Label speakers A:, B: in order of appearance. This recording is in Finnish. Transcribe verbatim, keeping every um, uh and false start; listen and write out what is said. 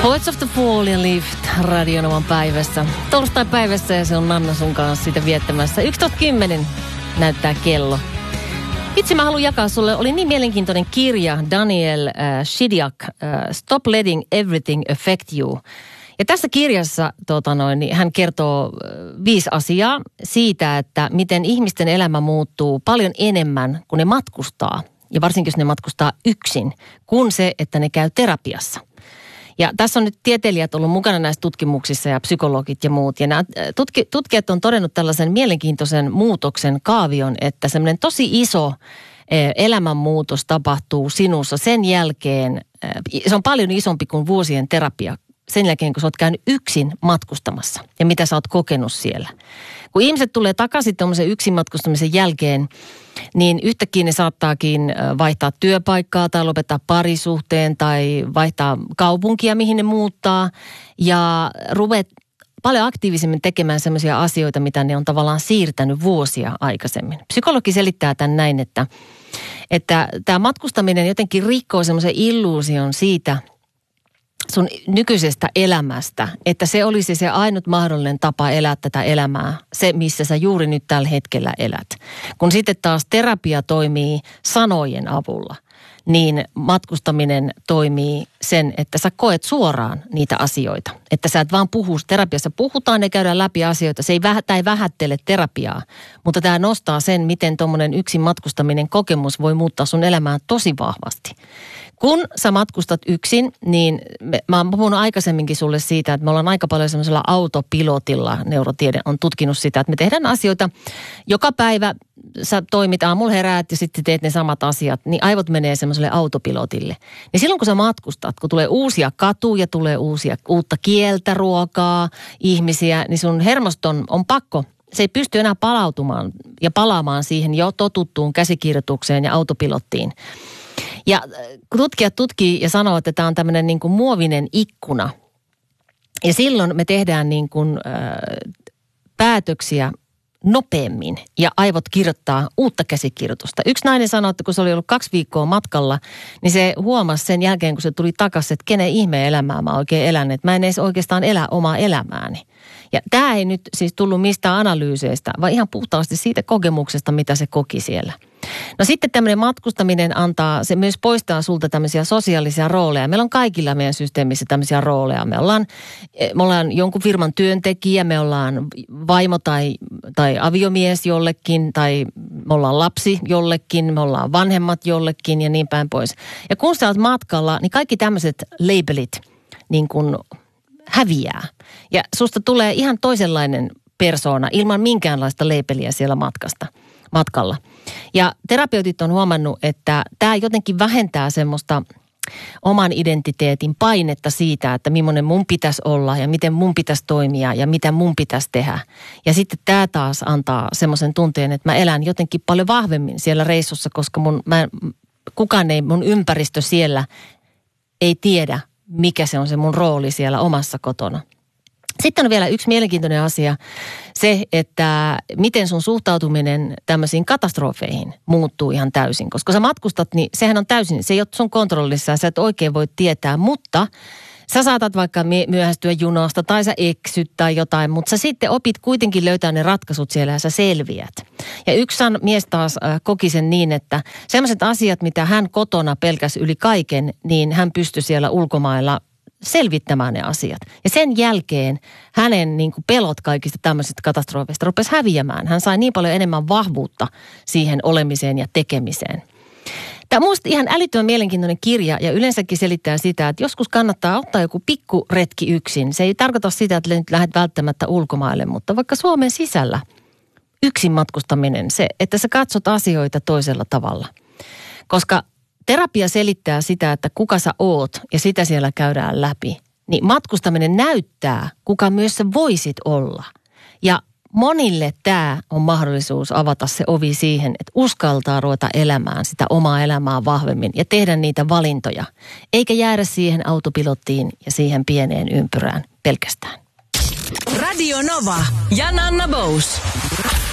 A: Poets of the Fall ja Lift Radionovan päivässä. Torstai-päivässä ja se on Nanna sun kanssa sitä viettämässä. yksitoista kymmenen näyttää kello. Itse mä haluan jakaa sulle, oli niin mielenkiintoinen kirja Daniel äh, Chidiac, äh, Stop Letting Everything Affect You. Ja tässä kirjassa tota noin, niin hän kertoo äh, viisi asiaa siitä, että miten ihmisten elämä muuttuu paljon enemmän, kun ne matkustaa. Ja varsinkin, jos ne matkustaa yksin, kuin se, että ne käy terapiassa. Ja tässä on nyt tieteilijät ollut mukana näissä tutkimuksissa ja psykologit ja muut. Ja nämä tutki, tutkijat on todennut tällaisen mielenkiintoisen muutoksen kaavion, että semmoinen tosi iso elämänmuutos tapahtuu sinussa sen jälkeen. Se on paljon isompi kuin vuosien terapia sen jälkeen, kun sä oot käynyt yksin matkustamassa ja mitä sä oot kokenut siellä. Kun ihmiset tulee takaisin tuommoisen yksin matkustamisen jälkeen, niin yhtäkkiä ne saattaakin vaihtaa työpaikkaa tai lopettaa parisuhteen tai vaihtaa kaupunkia, mihin ne muuttaa. Ja ruvet paljon aktiivisemmin tekemään sellaisia asioita, mitä ne on tavallaan siirtänyt vuosia aikaisemmin. Psykologi selittää tämän näin, että, että tämä matkustaminen jotenkin rikkoo semmoisen illuusion siitä sun nykyisestä elämästä, että se olisi se ainut mahdollinen tapa elää tätä elämää, se missä sä juuri nyt tällä hetkellä elät. Kun sitten taas terapia toimii sanojen avulla, niin matkustaminen toimii sen, että sä koet suoraan niitä asioita. Että sä et vaan puhu, terapiassa puhutaan ja käydään läpi asioita. Se ei, vähä, tämä ei vähättele terapiaa, mutta tämä nostaa sen, miten tuommoinen yksin matkustaminen kokemus voi muuttaa sun elämää tosi vahvasti. Kun sä matkustat yksin, niin me, mä oon puhunut aikaisemminkin sulle siitä, että me ollaan aika paljon semmoisella autopilotilla, neurotiede on tutkinut sitä, että me tehdään asioita joka päivä, sä toimit aamulla heräät ja sitten teet ne samat asiat, niin aivot menee semmoiselle autopilotille. Niin silloin kun sä matkustat, kun tulee uusia katuja, tulee uusia, uutta kieltä, ruokaa, ihmisiä, niin sun hermoston on pakko, se ei pysty enää palautumaan ja palaamaan siihen jo totuttuun käsikirjoitukseen ja autopilottiin. Ja tutkijat tutkii ja sanoo, että tämä on tämmöinen niin kuin muovinen ikkuna. Ja silloin me tehdään niin kuin, äh, päätöksiä nopeammin ja aivot kirjoittaa uutta käsikirjoitusta. Yksi nainen sanoi, että kun se oli ollut kaksi viikkoa matkalla, niin se huomasi sen jälkeen, kun se tuli takaisin, että kenen ihmeen elämää mä oikein elän. Että mä en edes oikeastaan elä omaa elämääni. Ja tämä ei nyt siis tullut mistään analyyseistä, vaan ihan puhtaasti siitä kokemuksesta, mitä se koki siellä. No sitten tämmöinen matkustaminen antaa, se myös poistaa sulta tämmöisiä sosiaalisia rooleja. Meillä on kaikilla meidän systeemissä tämmöisiä rooleja. Me ollaan, me ollaan jonkun firman työntekijä, me ollaan vaimo tai, tai aviomies jollekin, tai me ollaan lapsi jollekin, me ollaan vanhemmat jollekin ja niin päin pois. Ja kun sä oot matkalla, niin kaikki tämmöiset labelit niin kuin häviää. Ja susta tulee ihan toisenlainen persoona ilman minkäänlaista labeliä siellä matkasta. matkalla. Ja terapeutit on huomannut, että tämä jotenkin vähentää semmoista oman identiteetin painetta siitä, että millainen mun pitäisi olla ja miten mun pitäisi toimia ja mitä mun pitäisi tehdä. Ja sitten tämä taas antaa semmoisen tunteen, että mä elän jotenkin paljon vahvemmin siellä reissussa, koska mun, mä, kukaan ei, mun ympäristö siellä ei tiedä, mikä se on se mun rooli siellä omassa kotona. Sitten on vielä yksi mielenkiintoinen asia, se, että miten sun suhtautuminen tämmöisiin katastrofeihin muuttuu ihan täysin. Koska sä matkustat, niin sehän on täysin, se ei ole sun kontrollissa ja sä et oikein voi tietää, mutta sä saatat vaikka myöhästyä junasta tai sä eksyt tai jotain, mutta sä sitten opit kuitenkin löytää ne ratkaisut siellä ja sä selviät. Ja yksi mies taas äh, koki sen niin, että sellaiset asiat, mitä hän kotona pelkäsi yli kaiken, niin hän pystyi siellä ulkomailla selvittämään ne asiat. Ja sen jälkeen hänen niin kuin pelot kaikista tämmöisistä katastrofeista rupesi häviämään. Hän sai niin paljon enemmän vahvuutta siihen olemiseen ja tekemiseen. Tämä on minusta ihan älyttömän mielenkiintoinen kirja ja yleensäkin selittää sitä, että joskus kannattaa ottaa joku pikkuretki yksin. Se ei tarkoita sitä, että nyt lähdet välttämättä ulkomaille, mutta vaikka Suomen sisällä yksin matkustaminen, se, että sä katsot asioita toisella tavalla. Koska terapia selittää sitä, että kuka sä oot ja sitä siellä käydään läpi. Niin matkustaminen näyttää, kuka myös sä voisit olla. Ja monille tämä on mahdollisuus avata se ovi siihen, että uskaltaa ruveta elämään sitä omaa elämää vahvemmin ja tehdä niitä valintoja. Eikä jäädä siihen autopilottiin ja siihen pieneen ympyrään pelkästään.
B: Radio Nova ja Nanna Bous.